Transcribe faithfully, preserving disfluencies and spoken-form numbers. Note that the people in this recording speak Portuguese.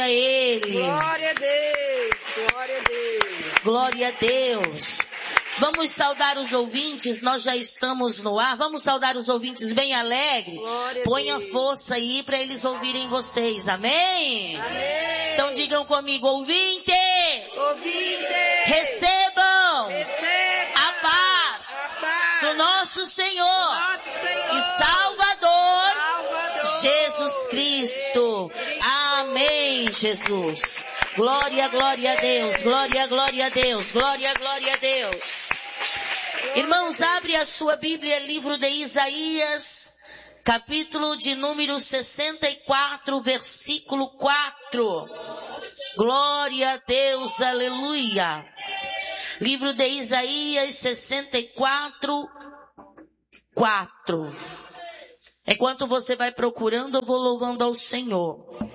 a Ele. Glória a Deus, glória a Deus. Glória a Deus. Vamos saudar os ouvintes, nós já estamos no ar. Vamos saudar os ouvintes bem alegre. Ponha força aí para eles ouvirem vocês. Amém? Amém. Então digam comigo, ouvintes. Ouvintes. Recebam. Receba a paz, a paz do nosso Senhor, nosso Senhor e Salvador, Salvador Jesus Cristo. Amém, Jesus. Glória, glória a Deus, glória, glória a Deus, glória, glória a Deus. Irmãos, abre a sua Bíblia, livro de Isaías, capítulo de número sessenta e quatro, versículo quatro. Glória a Deus, aleluia. Livro de Isaías sessenta e quatro, quatro. Enquanto você vai procurando, eu vou louvando ao Senhor.